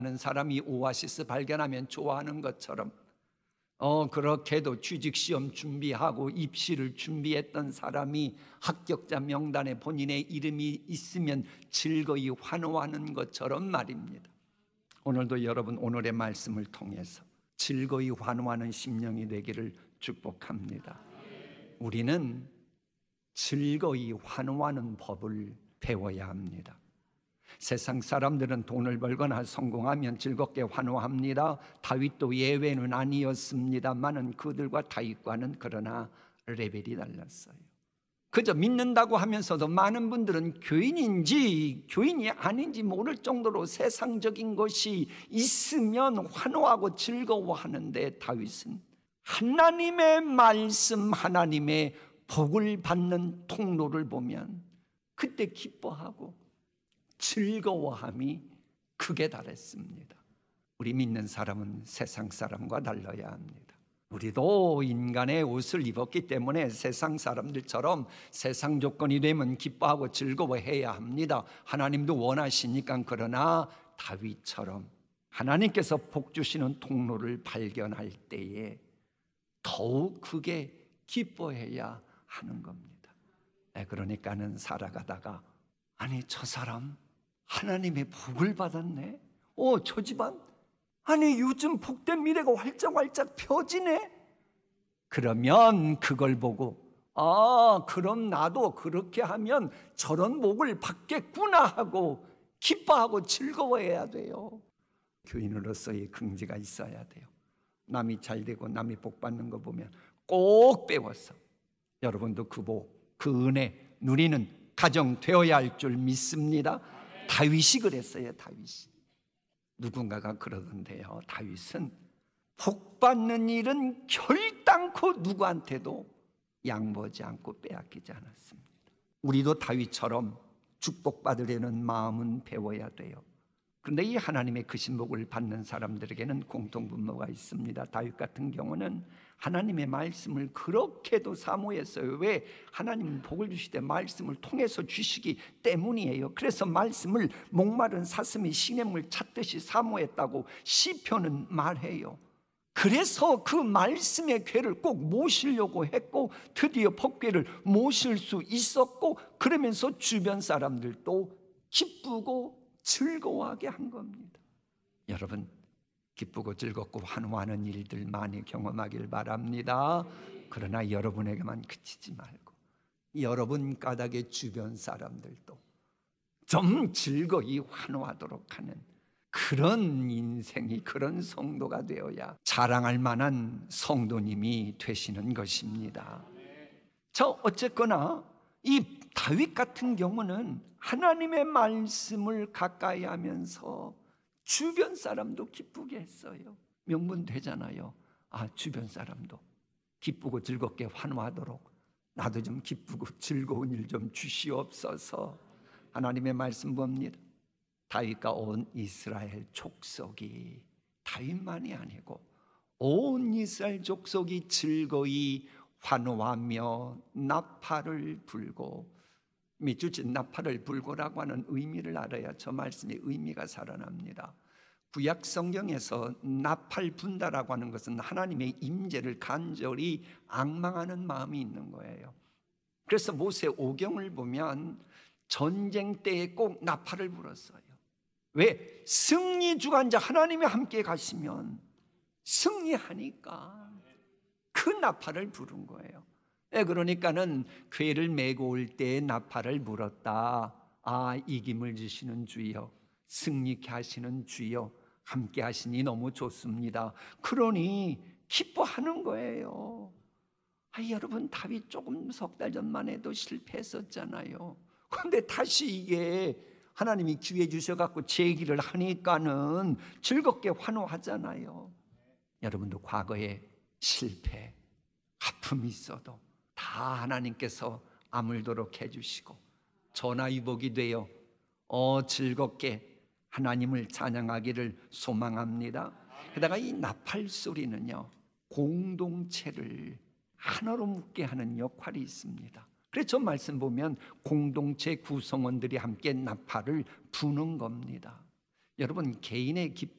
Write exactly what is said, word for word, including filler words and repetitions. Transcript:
사람이 오아시스 발견하면 좋아하는 것처럼 어 그렇게도 취직시험 준비하고 입시를 준비했던 사람이 합격자 명단에 본인의 이름이 있으면 즐거이 환호하는 것처럼 말입니다. 오늘도 여러분 오늘의 말씀을 통해서 즐거이 환호하는 심령이 되기를 축복합니다. 우리는 즐거이 환호하는 법을 배워야 합니다. 세상 사람들은 돈을 벌거나 성공하면 즐겁게 환호합니다. 다윗도 예외는 아니었습니다만은 그들과 다윗과는 그러나 레벨이 달랐어요. 그저 믿는다고 하면서도 많은 분들은 교인인지 교인이 아닌지 모를 정도로 세상적인 것이 있으면 환호하고 즐거워하는데, 다윗은 하나님의 말씀, 하나님의 복을 받는 통로를 보면 그때 기뻐하고 즐거워함이 크게 달했습니다. 우리 믿는 사람은 세상 사람과 달라야 합니다. 우리도 인간의 옷을 입었기 때문에 세상 사람들처럼 세상 조건이 되면 기뻐하고 즐거워해야 합니다. 하나님도 원하시니까. 그러나 다윗처럼 하나님께서 복 주시는 통로를 발견할 때에 더욱 크게 기뻐해야 하는 겁니다. 그러니까는 살아가다가 아니 저 사람 하나님의 복을 받았네. 어, 저 집안 아니 요즘 복된 미래가 활짝활짝 펴지네. 그러면 그걸 보고 아 그럼 나도 그렇게 하면 저런 복을 받겠구나 하고 기뻐하고 즐거워해야 돼요. 교인으로서의 긍지가 있어야 돼요. 남이 잘 되고 남이 복 받는 거 보면 꼭 배워서 여러분도 그 복, 그 은혜 누리는 가정 되어야 할 줄 믿습니다. 다윗이 그랬어요. 다윗이. 누군가가 그러던데요, 다윗은 복 받는 일은 결단코 누구한테도 양보하지 않고 빼앗기지 않았습니다. 우리도 다윗처럼 축복받으려는 마음은 배워야 돼요. 그런데 이 하나님의 크신 복을 받는 사람들에게는 공통분모가 있습니다. 다윗 같은 경우는 하나님의 말씀을 그렇게도 사모했어요. 왜? 하나님은 복을 주실 때 말씀을 통해서 주시기 때문이에요. 그래서 말씀을 목마른 사슴이 시냇물 찾듯이 사모했다고 시편은 말해요. 그래서 그 말씀의 궤를 꼭 모시려고 했고 드디어 복궤를 모실 수 있었고, 그러면서 주변 사람들도 기쁘고 즐거워하게 한 겁니다. 여러분 기쁘고 즐겁고 환호하는 일들 많이 경험하길 바랍니다. 그러나 여러분에게만 그치지 말고 여러분 까닭의 주변 사람들도 좀 즐거이 환호하도록 하는 그런 인생이, 그런 성도가 되어야 자랑할 만한 성도님이 되시는 것입니다. 자, 어쨌거나 이 다윗 같은 경우는 하나님의 말씀을 가까이 하면서 주변 사람도 기쁘게 했어요. 명분 되잖아요. 아, 주변 사람도 기쁘고 즐겁게 환호하도록 나도 좀 기쁘고 즐거운 일 좀 주시옵소서. 하나님의 말씀 봅니다. 다윗과 온 이스라엘 족속이, 다윗만이 아니고 온 이스라엘 족속이 즐거이 환호하며 나팔을 불고, 밑줄짓 나팔을 불고라고 하는 의미를 알아야 저 말씀의 의미가 살아납니다. 구약 성경에서 나팔 분다라고 하는 것은 하나님의 임재를 간절히 앙망하는 마음이 있는 거예요. 그래서 모세 오경을 보면 전쟁 때에 꼭 나팔을 불었어요. 왜? 승리 주관자 하나님이 함께 가시면 승리하니까 그 나팔을 부른 거예요. 네, 그러니까는 궤를 메고 올 때에 나팔을 불었다. 아, 이김을 주시는 주여, 승리케 하시는 주여, 함께 하시니 너무 좋습니다. 그러니 기뻐하는 거예요. 아, 여러분 다윗 조금 석 달 전만 해도 실패했었잖아요. 그런데 다시 이게 하나님이 기회 주셔갖고 제기를 하니까는 즐겁게 환호하잖아요. 여러분도 과거에 실패, 아픔이 있어도 다 하나님께서 아물도록 해주시고 전화위복이 되어 어 즐겁게 하나님을 찬양하기를 소망합니다. 게다가 이 나팔 소리는요, 공동체를 하나로 묶게 하는 역할이 있습니다. 그래서 저 말씀 보면 공동체 구성원들이 함께 나팔을 부는 겁니다. 여러분, 개인의